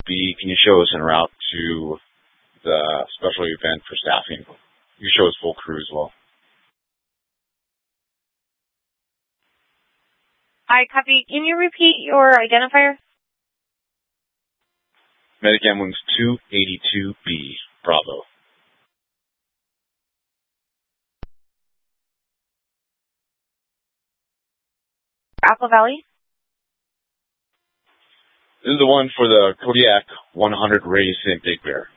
B, can you show us en route to the special event for staffing? You show us full crew as well. Hi, copy. Can you repeat your identifier? Medic Ambulance 282B, Bravo. Apple Valley? This is the one for the Kodiak 100 race in Big Bear.